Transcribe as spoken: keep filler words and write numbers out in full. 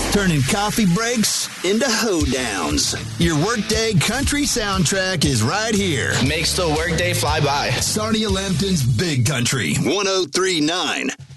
turning coffee breaks into hoedowns. Your workday country soundtrack is right here. Makes the workday fly by. Sarnia Lambton's Big Country, one oh three point nine.